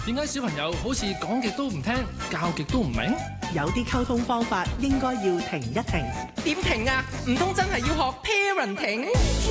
點解小朋友好似講極都唔聽，教極都唔明？ 有啲溝通方法應該要停一停。 點停啊？唔通真係要學 parenting？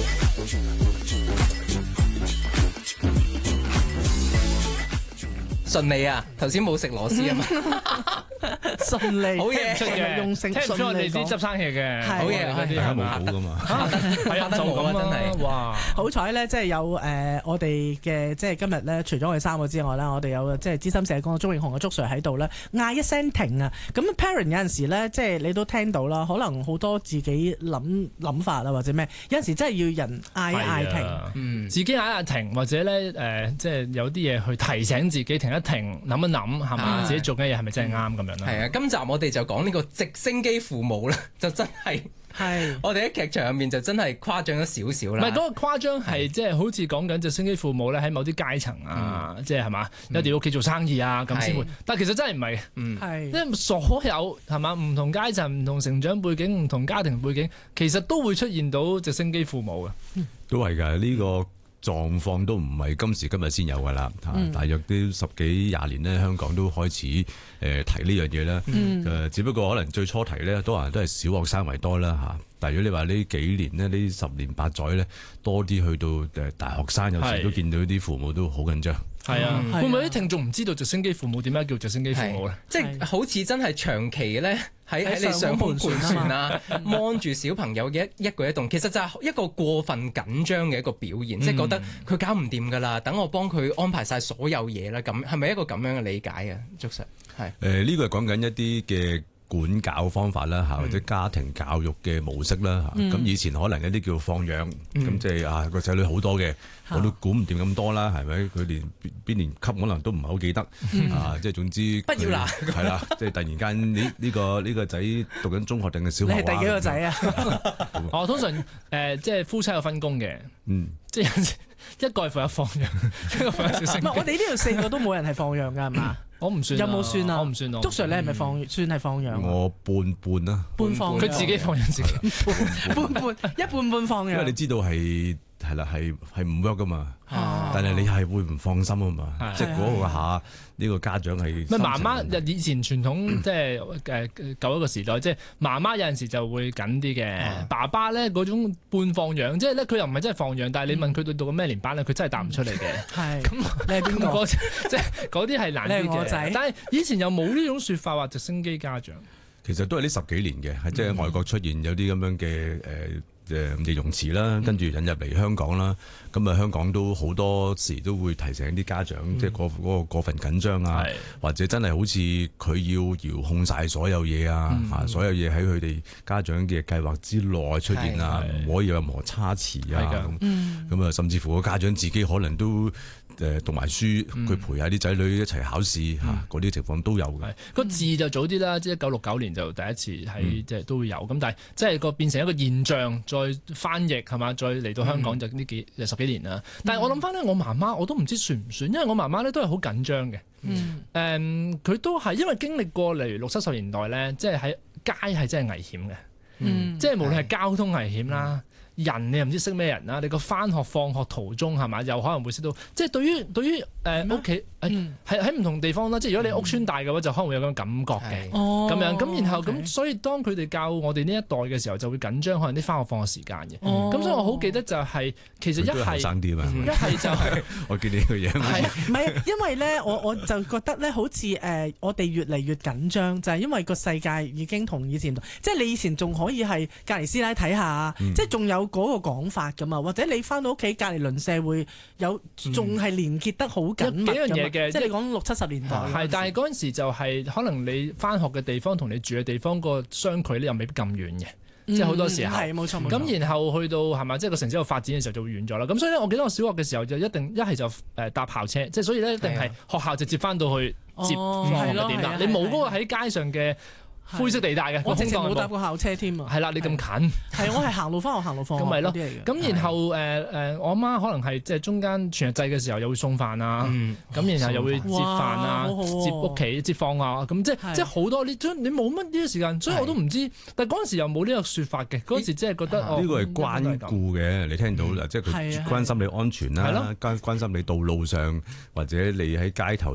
順利啊！頭先冇食螺絲啊嘛， 順利， 好嘢， 用性聽唔出我哋啲執生嘢嘅，好嘢嗰啲係嘛？ 冇噶嘛， 係啊，就咁真係哇！ 好彩咧，即係有我哋嘅即係今日咧，除咗我哋三個之外啦，我哋有即係資深社工鍾永雄嘅祝 Sir 喺度咧，嗌一聲停啊！咁 parent 有陣時咧，即係你都聽到啦，可能好多自己諗法啊，或者咩，有陣時真係要人嗌一嗌停， 自己嗌一停，或者咧即係有啲嘢去提醒自己停一停，諗一諗係嘛，自己做嘅嘢係咪真係啱咁樣咧？ 係啊，今集我哋就講呢個直升機父母啦，就真係我哋喺劇場入面就真係誇張咗少少啦。 唔係嗰個誇張係即係好似講緊直升機父母咧喺某啲階層啊，即係係嘛，一定要屋企做生意啊咁先會。但係其實真係唔係，即係所有係嘛唔同階層、唔同成長背景、唔同家庭背景，其實都會出現到直升機父母嘅。 都係㗎呢個。狀況都唔係今時今日先有㗎啦，大約都10幾20年咧，香港都開始提呢樣嘢啦。只不過可能最初提咧，多人都係小學生為多啦嚇。但係如果你話呢幾年呢，呢10年8載咧，多啲去到大學生，有時都見到啲父母都好緊張。 係啊，會唔會啲聽眾唔知道直升機父母點解叫直升機父母咧？ 即係好似真係長期咧喺你上空盤旋啊，望住小朋友嘅一舉一動，其實就係一個過分緊張嘅一個表現，即係覺得佢搞唔掂㗎啦，等我幫佢安排晒所有嘢啦。咁係咪一個咁樣嘅理解啊？祝 Sir 係呢個係講緊一啲嘅管教方法啦嚇，或者家庭教育嘅模式啦嚇。咁以前可能一啲叫放養，咁即係個仔女好多嘅，我都估唔掂咁多啦，係咪？佢連邊年級可能都唔係好記得即係總之不要啦， 係啦，即係突然間呢個仔讀緊中學定係小學？ 你係第幾個仔啊？ 我通常即係夫妻有分工嘅，即係有時一個係負責放養，一個負責直升機。 我哋呢度4個都冇人係放養㗎，係嘛？ 我唔算， 有冇算啊？ 我唔算。 祝 Sir 你係咪算係放養？ 我半啦， 半放養， 佢自己放養自己， 半放養。 因為你知道係啦，係唔 work 噶嘛，但係你係會唔放心啊嘛，即係嗰個下呢個家長係。 咪媽媽以前傳統即係舊一個時代，即係媽媽有陣時就會緊啲嘅，爸爸咧嗰種半放養，即係咧佢又唔係真係放養，但係你問佢讀緊咩年班咧，佢真係答唔出嚟嘅。係咁， 你係邊個？ 即係嗰啲係難啲嘅。但係以前又冇呢種説法話直升機家長。 其實都係呢10幾年嘅，即係外國出現有啲咁樣嘅形容詞啦，跟住引入嚟香港啦，咁啊香港都好多時都會提醒啲家長，即係嗰個過分緊張啊，或者真係好似佢要遙控晒所有嘢啊，所有嘢喺佢哋家長嘅計劃之內出現啊，唔可以有任何差池啊，咁啊甚至乎個家長自己可能都讀埋書，佢陪下啲仔女一齊考試嗰啲情況都有嘅。 個字就早啲啦，即係1969年就第一次喺即係都會有，咁但係即係個變成一個現象，再翻譯係嘛，再嚟到香港就呢10幾年啦。但係我諗翻咧，我媽媽我都唔知算唔算，因為我媽媽咧都係好緊張嘅。佢都係因為經歷過例如60、70年代咧，即係喺街係真係危險嘅，即係無論係交通危險啦。人你又唔知識咩人啦，你個翻學放學途中係嘛，又可能會識到，即係對於屋企係喺唔同地方啦，即係如果你屋邨大嘅話，就可能會有咁感覺嘅，咁樣咁然後咁，所以當佢哋教我哋呢一代嘅時候，就會緊張，可能啲翻學放學時間嘅，咁所以我好記得就係其實一係就係我見你個樣唔係因為咧，我就覺得咧，好似我哋越嚟越緊張，就係因為個世界已經同以前，即係你以前仲可以係隔離師奶睇下，即係仲有嗰個講法噶嘛，或者你翻到屋企隔離鄰舍會有，仲係連結得好緊密。幾樣嘢嘅，即係你講60、70年代。 係，但係嗰陣時就係可能你翻學嘅地方同你住嘅地方個相距咧又未必咁遠嘅，即係好多時候。係冇錯。咁然後去到係咪，即係個城市有發展嘅時候就會遠咗啦。咁所以咧，我記得我小學嘅時候就一係就搭校車，即係所以咧一定係學校直接翻到去接放學嘅點啦。你冇嗰個喺街上嘅灰色地帶嘅， 我直情冇搭過校車添啊！ 係啦，你咁近， 係我係行路翻學，行路放學。 咁咪咯。咁然後我阿媽可能係即係中間全日制嘅時候又會送飯啊，咁然後又會接飯啊，接屋企接放啊，咁即係好多你冇乜呢啲時間，所以我都唔知。但係嗰陣時又冇呢個説法嘅，嗰陣時即係覺得呢個係關顧嘅，你聽到啦，即係佢關心你安全啦，關心你道路上或者你喺街頭